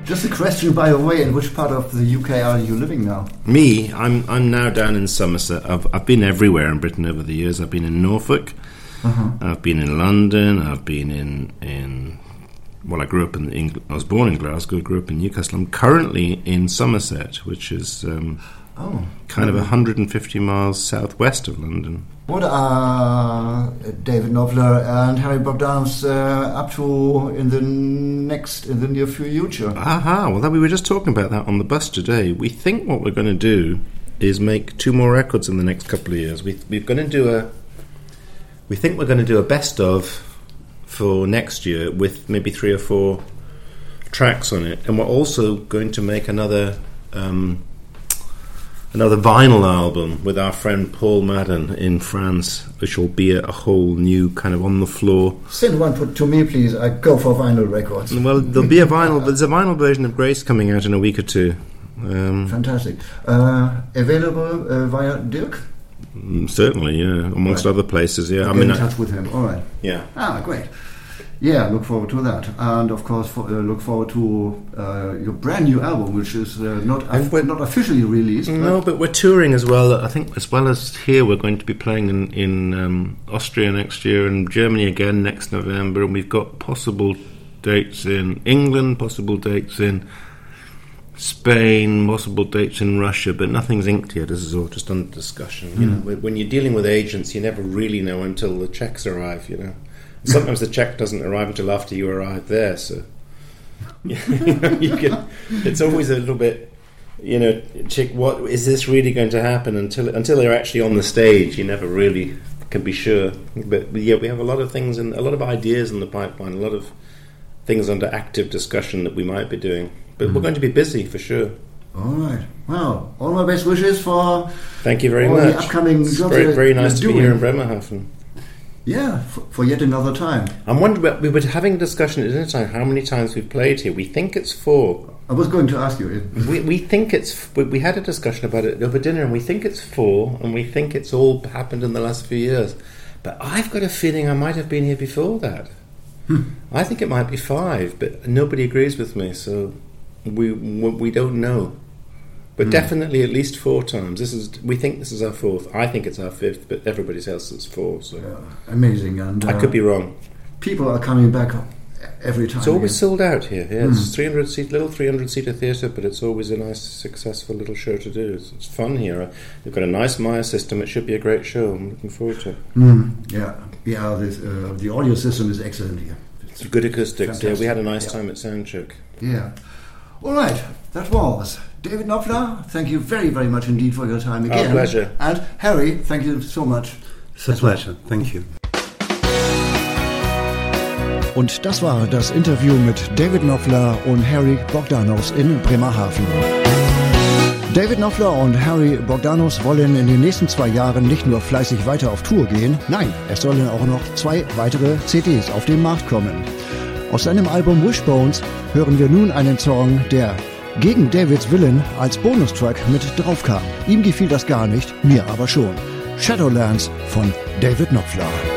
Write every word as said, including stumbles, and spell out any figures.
Just a question, by the way, in which part of the U K are you living now? Me, I'm I'm now down in Somerset. I've I've been everywhere in Britain over the years. I've been in Norfolk, uh-huh. I've been in London, I've been in in well, I grew up in England. I was born in Glasgow, grew up in Newcastle. I'm currently in Somerset, which is um, oh, kind really? of one hundred fifty miles southwest of London. What are David Knopfler and Harry Bogdanov uh, up to in the next, in the near future? Aha, well, that, we were just talking about that on the bus today. We think what we're going to do is make two more records in the next couple of years. We, we're going to do a, we think we're going to do a best of for next year with maybe three or four tracks on it, and we're also going to make another um, another vinyl album with our friend Paul Madden in France, which will be a, a whole new kind of on the floor. Send one to me, please. I go for vinyl records. Well, there'll be a vinyl, but there's a vinyl version of Grace coming out in a week or two. Um, Fantastic. Uh, available uh, via Dirk? Certainly, yeah. Amongst right. other places, yeah. I'll I get mean, in touch with him. All right. Yeah. Ah, great. Yeah, look forward to that, and of course, for, uh, look forward to uh, your brand new album, which is uh, not uh, not officially released. No, but, but we're touring as well. I think as well as here, we're going to be playing in in um, Austria next year and Germany again next November, and we've got possible dates in England, possible dates in Spain, possible dates in Russia, but nothing's inked yet. This is all just under discussion. Mm. You know, when you're dealing with agents, you never really know until the checks arrive. You know. Sometimes the check doesn't arrive until after you arrive there, so you know, you can, it's always a little bit, you know, check what is this really going to happen until until they're actually on the stage. You never really can be sure. But, but yeah, we have a lot of things and a lot of ideas in the pipeline, a lot of things under active discussion that we might be doing. But mm-hmm. we're going to be busy for sure. All right. Well, all my best wishes for. Thank you very all much. The upcoming it's jobs very very nice to doing. be here in Bremerhaven. Yeah, for, for yet another time. I'm wondering, we were having a discussion at dinner time how many times we've played here. We think it's four. I was going to ask you. we we think it's, we, we had a discussion about it over dinner, and we think it's four, and we think it's all happened in the last few years. But I've got a feeling I might have been here before that. Hmm. I think it might be five, but nobody agrees with me, so we we don't know. But mm. definitely at least four times. This is we think this is our fourth. I think it's our fifth, but everybody else is four. So yeah, amazing, and uh, I could be wrong. People are coming back every time. It's always again. sold out here. Yeah, mm. it's three hundred seat, little three hundred seater theatre, but it's always a nice, successful little show to do. It's, it's fun here. They've got a nice Maya system. It should be a great show. I'm looking forward to it. Mm. Yeah, yeah. This, uh, the audio system is excellent here. It's good acoustics. Fantastic. Yeah, we had a nice yeah. time at Soundcheck. Yeah. All right, that was David Knopfler. Thank you very, very much indeed for your time again. Our pleasure. And Harry, thank you so much. It's a pleasure. Thank you. Und das war das Interview mit David Knopfler und Harry Bogdanov in Bremerhaven. David Knopfler und Harry Bogdanov wollen in den nächsten zwei Jahren nicht nur fleißig weiter auf Tour gehen, nein, es sollen auch noch zwei weitere C Ds auf den Markt kommen. Aus seinem Album Wishbones hören wir nun einen Song, der gegen Davids Willen als Bonustrack mit draufkam. Ihm gefiel das gar nicht, mir aber schon. Shadowlands von David Knopfler.